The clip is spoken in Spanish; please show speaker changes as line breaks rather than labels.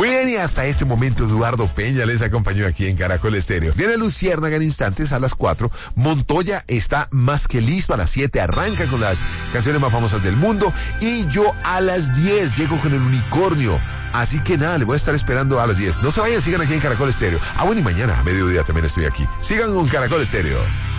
Muy bien, y hasta este momento Eduardo Peña les acompañó aquí en Caracol Estéreo. Viene Luciérnaga en instantes a las 4. Montoya está más que listo a las 7. Arranca con las canciones más famosas del mundo. Y yo a las 10 llego con el unicornio. Así que nada, le voy a estar esperando a las 10. No se vayan, sigan aquí en Caracol Estéreo. Bueno, y mañana a mediodía también estoy aquí. Sigan con Caracol Estéreo.